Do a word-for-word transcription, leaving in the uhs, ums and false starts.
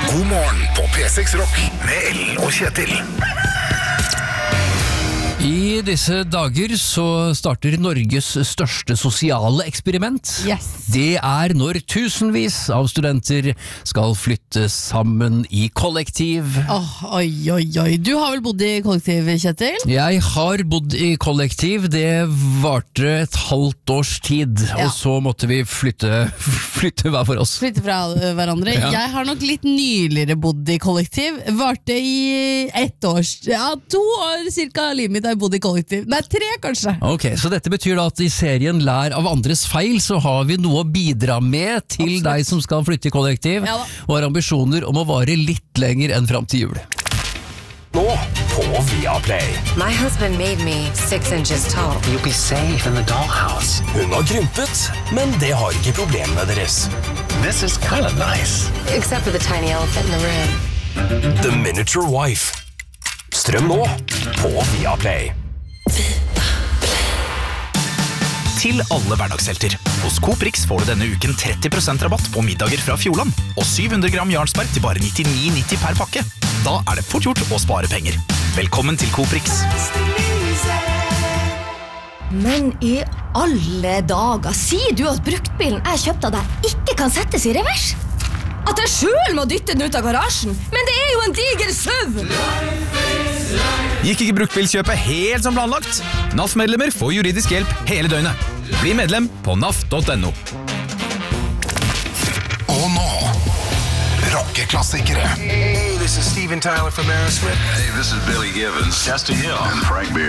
God morgen på P seks Rock med Ellen og Kjetil. I disse dager så starter Norges største sosiale eksperiment. Yes. Det er når tusenvis av studenter skal flytte sammen i kollektiv. Oh, oi, oi, oi. Du har vel bodd i kollektiv, Kjetil? Jeg har bodd i kollektiv, det varte et halvt års tid, Ja. og så måtte vi flytte, flytte hver for oss. Flytte fra hverandre. Ja. Jeg har nok litt nyligere bodd i kollektiv. Varte i ett års, ja, to år cirka livet mitt har jeg bodd i kollektiv. Nei, tre kanskje. Ok, så dette betyr da at i serien Lær av andres feil så har vi noe å bidra med til Absolutt. deg som skal flytte i kollektiv, Ja da. og har ambisjoner om å vare litt lenger enn frem til jul. Nå på Viaplay. My husband made me six inches tall. You'll be safe in the dollhouse. Hun har krympet, men det har ikke problemene deres. This is kind of nice. Except for the tiny elephant in the room. The Miniature Wife. Strøm nå på Viaplay. Til alle hverdagshelter. Hos Coop Rix får du denne uken tretti prosent rabatt på middager fra Fjordland, og syv hundre gram Jarlsberg til bare nittini nitti per pakke. Da er det fort gjort å spare penger. Velkommen til Coop Rix. Men i alle dager, sier du at bruktbilen jeg kjøpte av deg ikke kan settes i revers? At jeg selv må dytte den ut av garasjen? Men det er jo en diger søv! Gikk ikke bruktbilkjøpet helt som planlagt? N A F-medlemmer får juridisk hjelp hele døgnet. Bli medlem på n a f punktum n o. Og nå, rockeklassikere. Hey, this is Steven Tyler from Aerosmith. Hey, this is Billy Gibbons. Chester Hill. And Frank Beard.